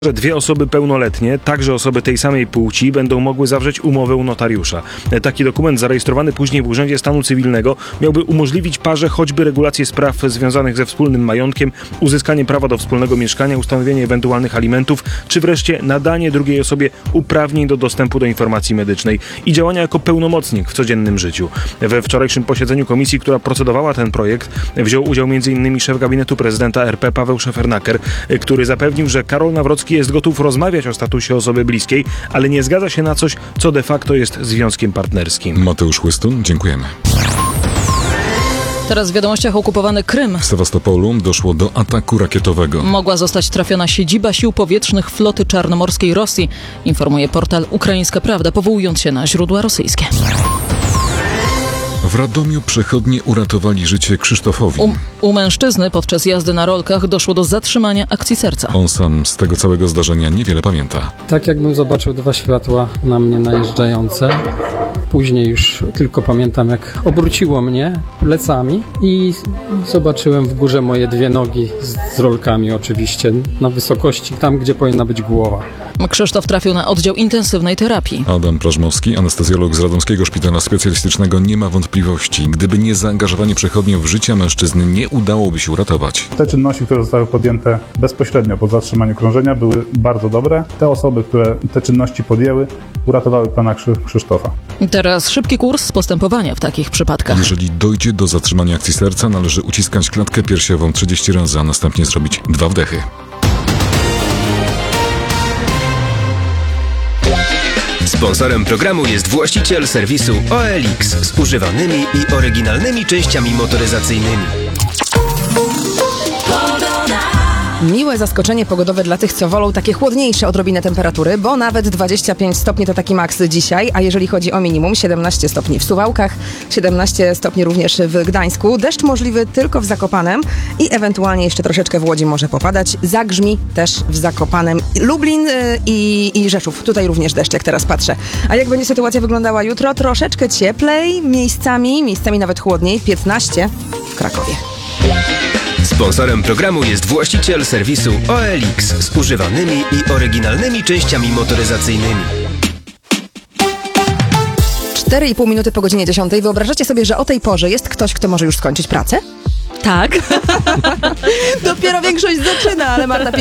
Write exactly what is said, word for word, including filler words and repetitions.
że dwie osoby pełnoletnie, także osoby tej samej płci, będą mogły zawrzeć umowę u notariusza. Taki dokument zarejestrowany później w Urzędzie Stanu Cywilnego miałby umożliwić parze choćby regulację spraw związanych ze wspólnym majątkiem, uzyskanie prawa do wspólnego mieszkania, ustanowienie ewentualnych alimentów, czy wreszcie nadanie drugiej osobie uprawnień do dostępu do informacji medycznej i działania jako pełnomocnik w codziennym życiu. We wczorajszym posiedzeniu komisji, która procedowała ten projekt, wziął udział między innymi szef gabinetu prezydenta R P Paweł Szefernaker, który zapewnił, że Karol Nawrocki jest gotów rozmawiać o statusie osoby bliskiej, ale nie zgadza się na coś, co de facto jest związkiem partnerskim. Mateusz Łystun, dziękujemy. Teraz w wiadomościach okupowany Krym. W Sewastopolu doszło do ataku rakietowego. Mogła zostać trafiona siedziba sił powietrznych floty czarnomorskiej Rosji, informuje portal Ukraińska Prawda, powołując się na źródła rosyjskie. W Radomiu przechodnie uratowali życie Krzysztofowi. U, u mężczyzny podczas jazdy na rolkach doszło do zatrzymania akcji serca. On sam z tego całego zdarzenia niewiele pamięta. Tak jakbym zobaczył dwa światła na mnie najeżdżające. Później już tylko pamiętam, jak obróciło mnie plecami i zobaczyłem w górze moje dwie nogi z, z rolkami oczywiście, na wysokości tam, gdzie powinna być głowa. Krzysztof trafił na oddział intensywnej terapii. Adam Prażmowski, anestezjolog z Radomskiego Szpitala Specjalistycznego, nie ma wątpliwości. Gdyby nie zaangażowanie przechodniów w życie mężczyzny, nie udałoby się uratować. Te czynności, które zostały podjęte bezpośrednio po zatrzymaniu krążenia, były bardzo dobre. Te osoby, które te czynności podjęły, uratowały pana Krzysztofa. Teraz szybki kurs postępowania w takich przypadkach. Jeżeli dojdzie do zatrzymania akcji serca, należy uciskać klatkę piersiową trzydzieści razy, a następnie zrobić dwa wdechy. Sponsorem programu jest właściciel serwisu O L X z używanymi i oryginalnymi częściami motoryzacyjnymi. Miłe zaskoczenie pogodowe dla tych, co wolą takie chłodniejsze odrobinę temperatury, bo nawet dwadzieścia pięć stopni to taki maks dzisiaj, a jeżeli chodzi o minimum, siedemnaście stopni w Suwałkach, siedemnaście stopni również w Gdańsku. Deszcz możliwy tylko w Zakopanem i ewentualnie jeszcze troszeczkę w Łodzi może popadać. Zagrzmi też w Zakopanem. Lublin i, i Rzeszów. Tutaj również deszcz, jak teraz patrzę. A jak będzie sytuacja wyglądała jutro? Troszeczkę cieplej, miejscami, miejscami nawet chłodniej, piętnaście w Krakowie. Sponsorem programu jest właściciel serwisu O L X z używanymi i oryginalnymi częściami motoryzacyjnymi. cztery i pół minuty po godzinie dziesiątej. Wyobrażacie sobie, że o tej porze jest ktoś, kto może już skończyć pracę? Tak. Dopiero większość zaczyna, ale Marta